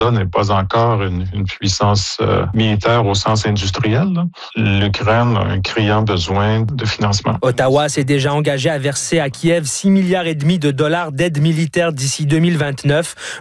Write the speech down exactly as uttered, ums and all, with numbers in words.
n'est pas encore une, une puissance euh, militaire au sens industriel. Là. L'Ukraine a un criant besoin de financement. Ottawa s'est déjà engagé à verser à Kiev six milliards et demi de dollars d'aide militaire d'ici deux mille vingt-neuf.